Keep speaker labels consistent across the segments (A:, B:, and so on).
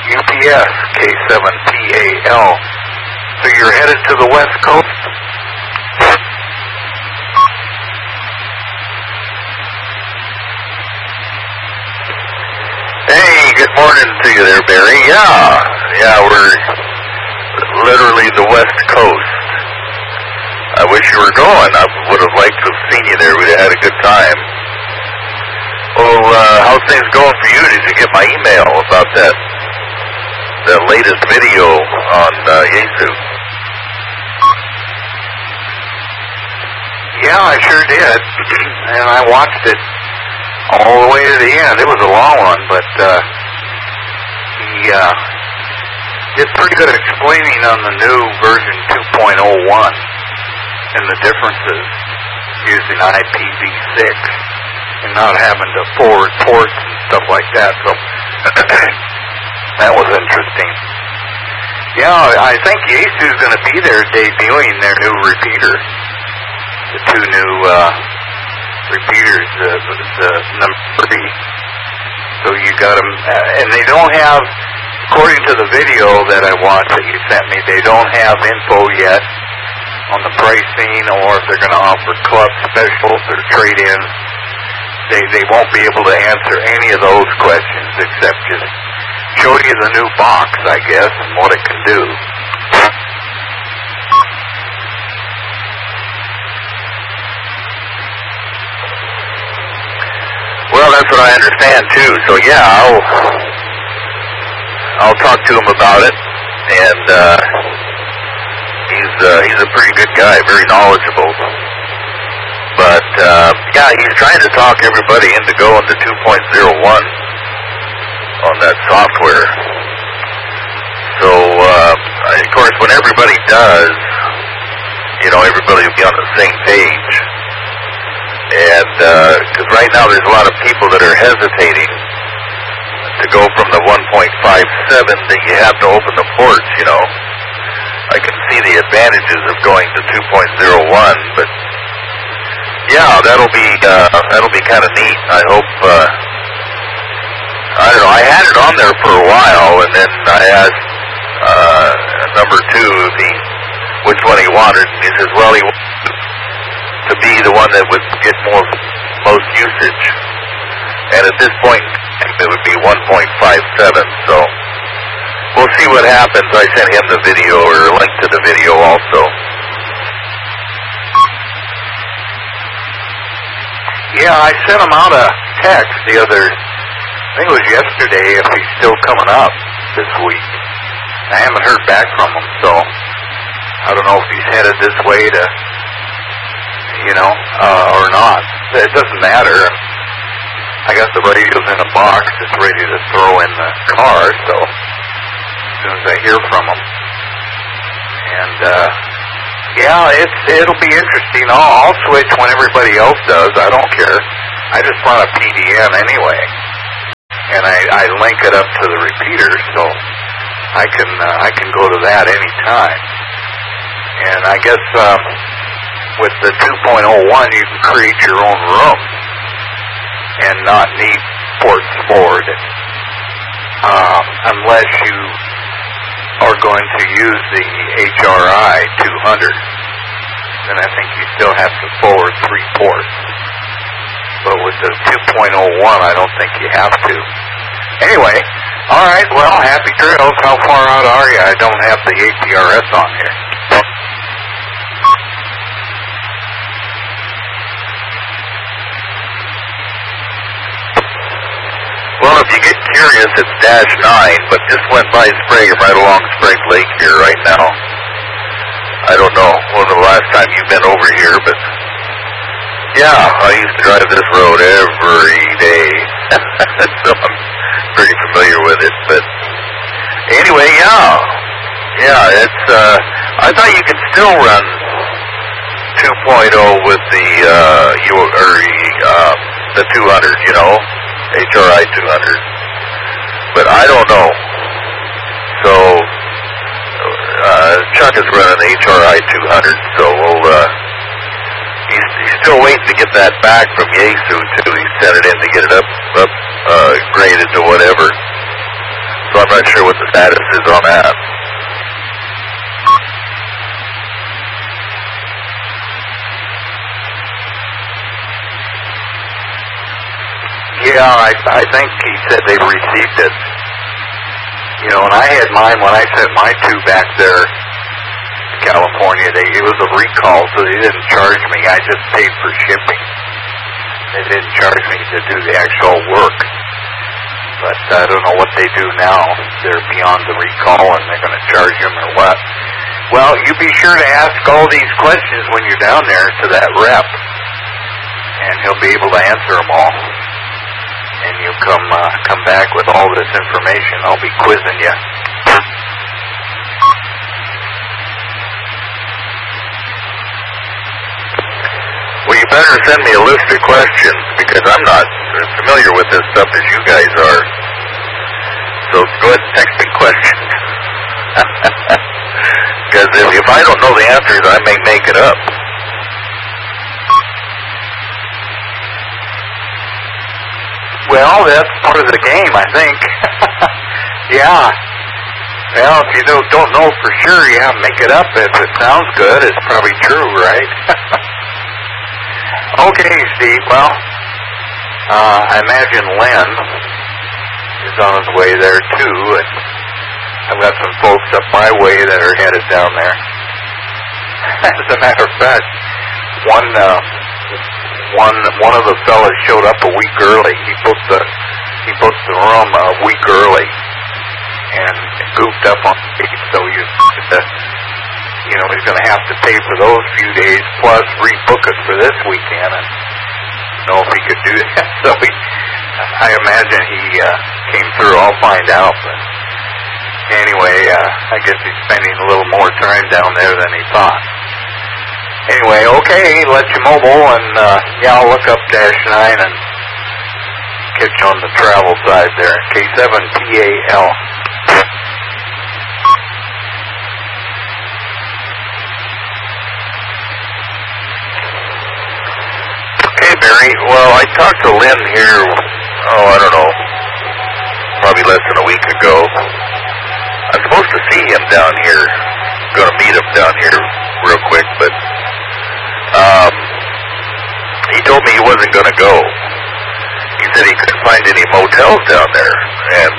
A: UPS K7PAL. So you're headed to the West Coast? Hey, good morning to you there, Barry. Yeah, we're literally the West Coast. I wish you were going. I would have liked to have seen you there. We'd have had a good time. Well, how's things going for you? Did you get my email about the latest video on Yaesu? Yeah, I sure did. And I watched it all the way to the end. It was a long one, but he did pretty good explaining on the new version 2.01 and the differences using IPv6 and not having to forward ports and stuff like that. So that was interesting. Yeah, I think Yaesu's going to be there debuting their new repeater. The two new repeaters, the number 3. So you got them, and they don't have, according to the video that I watched that you sent me, they don't have info yet on the pricing or if they're going to offer club specials or trade-ins. They won't be able to answer any of those questions except just show you the new box, I guess, and what it can do. Well, that's what I understand too. So yeah, I'll talk to him about it, and he's a pretty good guy, very knowledgeable. But yeah, he's trying to talk everybody into going to 2.01 on that software. So of course, when everybody does, everybody will be on the same page. And because right now there's a lot of people that are hesitating to go from the 1.57 that you have to open the ports. I can see the advantages of going to 2.01, but yeah, that'll be kind of neat. I hope. I don't know. I had it on there for a while, and then I asked number 2 which one he wanted, and he says, well, he wanted to be the one that would get most usage. And at this point, it would be 1.57. So we'll see what happens. I sent him the video or a link to the video also. Yeah, I sent him out a text I think it was yesterday, if he's still coming up this week. I haven't heard back from him, so I don't know if he's headed this way to, or not. It doesn't matter. I got the radios in a box that's ready to throw in the car, so as soon as I hear from him. And, yeah, it'll be interesting. I'll switch when everybody else does. I don't care. I just want a PDM anyway. And I link it up to the repeater, so I can go to that any time. And I guess with the 2.01 you can create your own room and not need ports forwarded unless you are going to use the HRI 200. Then I think you still have to forward 3 ports. But with the 2.01, I don't think you have to. Anyway, all right, well, happy trails. How far out are you? I don't have the APRS on here. Well, if you get curious, it's -9, but just went by Sprague, right along Sprague Lake here right now. I don't know when the last time you've been over here, but yeah, I used to drive this road every day, so I'm pretty familiar with it. But anyway, yeah, it's. I thought you could still run 2.0 with the 200, HRI 200, but I don't know. So Chuck is running HRI 200, so he's still waiting to get that back from Yaesu too. He sent it in to get it up graded to whatever. So
B: I'm not sure what the status is on that.
A: Yeah, I think he said they received it. You know, and I had mine when I sent my two back there to California. It was a recall, so they didn't charge me. I just paid for shipping. They didn't charge me to do the actual work. But I don't know what they do now. They're beyond the recall, and they're going to charge them or what. Well, you be sure to ask all these questions when you're down there to that rep, and he'll be able to answer them all. And you come back with all this information. I'll be quizzing you.
B: Well, you better send me a list of questions because I'm not as familiar with this stuff as you guys are. So go ahead and text me questions. Because if I don't know the answers, I may make it up.
A: Well, that's part of the game, I think. Yeah. Well, if you don't know for sure, yeah, make it up. If it sounds good, it's probably true, right? Okay, Steve. Well, I imagine Len is on his way there, too. And I've got some folks up my way that are headed down there. As a matter of fact, one of the fellas showed up a week early. He booked the room a week early and goofed up on me. So he's going to have to pay for those few days plus rebook it for this weekend. And know if he could do that. So I imagine he came through. I'll find out. But anyway, I guess he's spending a little more time down there than he thought. Anyway, okay, let you mobile, and I'll look up -9 and catch you on the travel side there. K7PAL.
B: Okay, Barry. Well, I talked to Lynn here, I don't know, probably less than a week ago. I'm supposed to see him down here. Going to meet him down here real quick, but he told me he wasn't going to go. He said he couldn't find any motels down there, and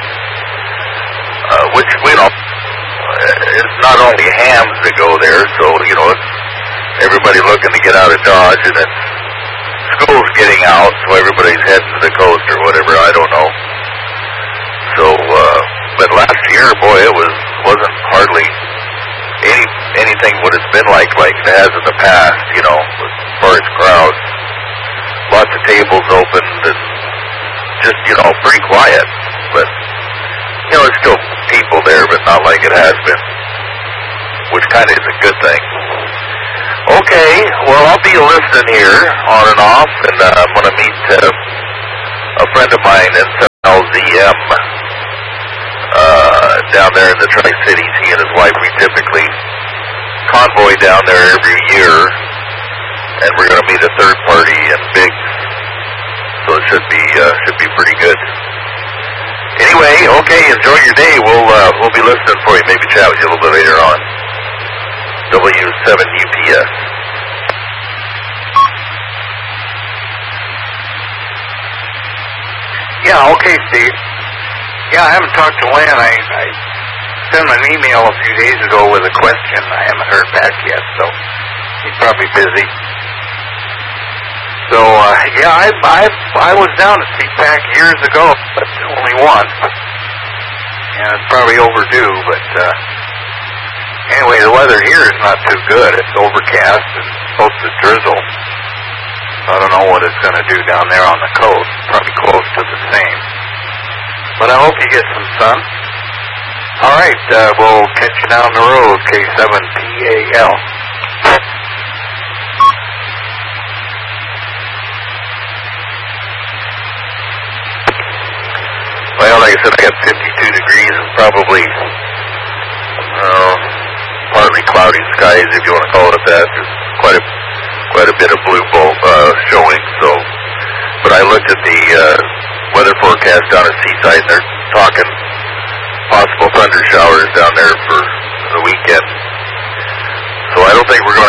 B: which, it's not only hams that go there, so, it's everybody looking to get out of Dodge, and it's school's getting out, so everybody's heading to the coast or whatever, I don't know. So, but last year, boy, it wasn't hardly anything what it's been like it has in the past, as far as crowds. Lots of tables opened and just, pretty quiet. But, there's still people there, but not like it has been, which kind of is a good thing. Okay, well, I'll be listening here on and off, and I'm going to meet a friend of mine in LZM down there in the Tri-Cities. He and his wife, we typically convoy down there every year, and we're going to meet a third party in Biggs, so it should be pretty good. Anyway, okay, enjoy your day. We'll be listening for you. Maybe chat with you a little bit later on. W7UPS.
A: Yeah, okay, Steve. Yeah, I haven't talked to Lynn. I sent him an email a few days ago with a question. I haven't heard back yet, so he's probably busy. So, I was down at CPAC years ago, but only once. And it's probably overdue, but anyway, the weather here is not too good. It's overcast and supposed to drizzle. So I don't know what it's going to do down there on the coast. Probably close to the same. But I hope you get some sun. All right, we'll catch you down the road, K7PAL.
B: Well, like I said, I got 52 degrees and probably partly cloudy skies, if you want to call it that. There's quite a bit of blue showing. So, but I looked at the weather forecast down at Seaside, and they're talking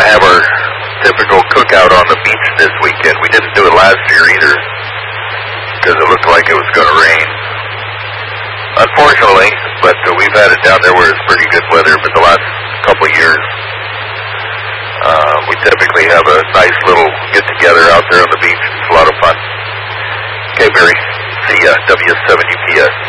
B: have our typical cookout on the beach this weekend. We didn't do it last year either because it looked like it was going to rain. Unfortunately, but we've had it down there where it's pretty good weather, but the last couple of years, we typically have a nice little get-together out there on the beach. It's a lot of fun. Okay, Barry. See ya. W7UPS.